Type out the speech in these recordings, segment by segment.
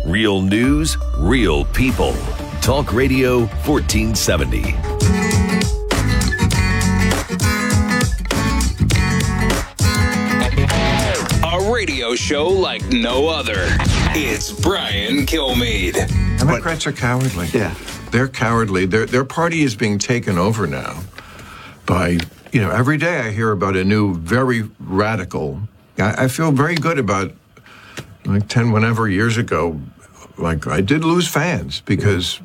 Real news, real people. Talk Radio 1470. A radio show like no other. It's Brian Kilmeade. Democrats are cowardly. Yeah. They're cowardly. Their party is being taken over now by, every day I hear about a new, very radical. I feel very good about, 10 whenever years ago, I did lose fans because,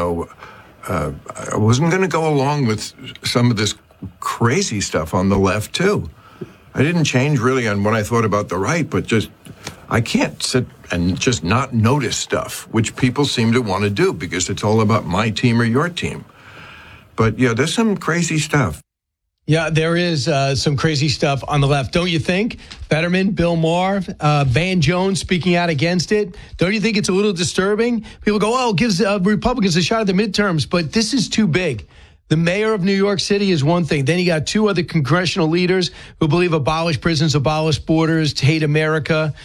I wasn't going to go along with some of this crazy stuff on the left, too. I didn't change really on what I thought about the right, but I can't sit and just not notice stuff, which people seem to want to do because it's all about my team or your team. But yeah, there's some crazy stuff. Yeah, there is some crazy stuff on the left, don't you think? Fetterman, Bill Maher, Van Jones speaking out against it. Don't you think it's a little disturbing? People go, oh, it gives Republicans a shot at the midterms, but this is too big. The mayor of New York City is one thing. Then you got two other congressional leaders who believe abolish prisons, abolish borders, hate America.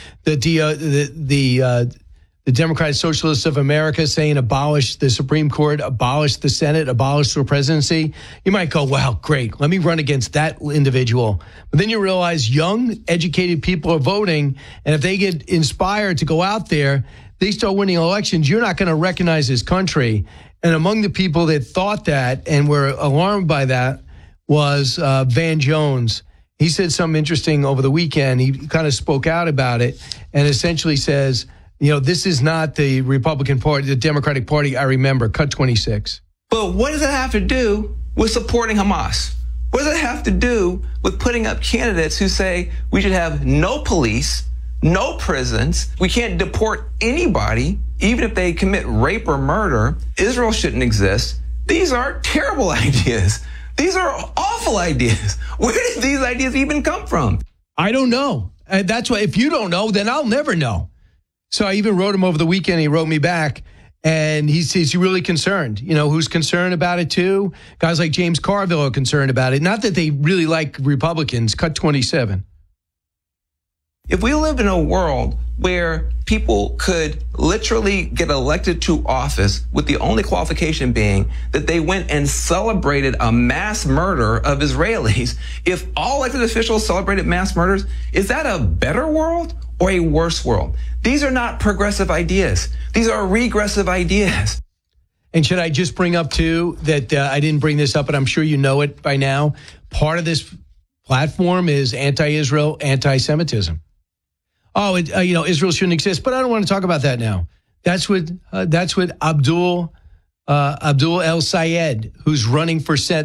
The Democratic Socialists of America saying abolish the Supreme Court, abolish the Senate, abolish the presidency. You might go, well, great. Let me run against that individual. But then you realize young, educated people are voting. And if they get inspired to go out there, they start winning elections. You're not going to recognize this country. And among the people that thought that and were alarmed by that was Van Jones. He said something interesting over the weekend. He kind of spoke out about it and essentially says, this is not the Republican Party, the Democratic Party I remember. Cut 26. But what does it have to do with supporting Hamas? What does it have to do with putting up candidates who say we should have no police, no prisons, we can't deport anybody, even if they commit rape or murder, Israel shouldn't exist? These are terrible ideas. These are awful ideas. Where did these ideas even come from? I don't know. That's why if you don't know, then I'll never know. So I even wrote him over the weekend. He wrote me back, and he's really concerned. Who's concerned about it, too? Guys like James Carville are concerned about it. Not that they really like Republicans. Cut 27. If we lived in a world where people could literally get elected to office with the only qualification being that they went and celebrated a mass murder of Israelis, if all elected officials celebrated mass murders, is that a better world or a worse world? These are not progressive ideas. These are regressive ideas. And should I just bring up, too, that I didn't bring this up, but I'm sure you know it by now. Part of this platform is anti-Israel, anti-Semitism. Oh, Israel shouldn't exist, but I don't want to talk about that now. That's what Abdul El Sayed, who's running for Senate.